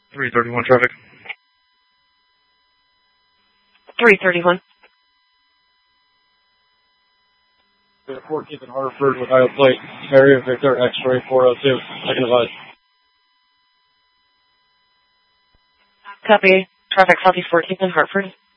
331 traffic. 331. 14th and Hartford with Iowa plate. Area Victor X-ray 402. I can advise. Copy. Traffic Southeast 14th and Hartford.